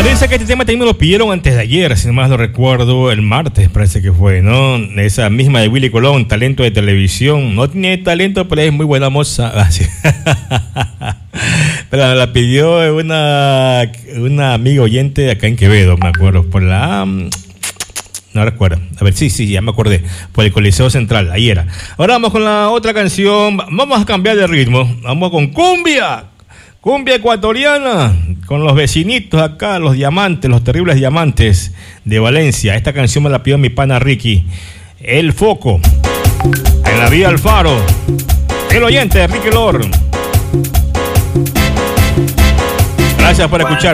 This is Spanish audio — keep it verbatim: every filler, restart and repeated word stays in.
Parece que este tema también me lo pidieron antes de ayer, si no más lo recuerdo, el martes parece que fue, ¿no? Esa misma de Willy Colón, talento de televisión. No tiene talento, pero es muy buena moza. Ah, sí. Pero la pidió una, una amiga oyente de acá en Quevedo, me acuerdo, por la... No recuerdo. A ver, sí, sí, ya me acordé. Por el Coliseo Central, ahí era. Ahora vamos con la otra canción. Vamos a cambiar de ritmo. Vamos con cumbia. Cumbia ecuatoriana. Con los vecinitos acá, los diamantes, los terribles diamantes de Valencia. Esta canción me la pidió mi pana Ricky. El Foco. En la vía Alfaro. El oyente, Ricky Lor. Gracias por escuchar.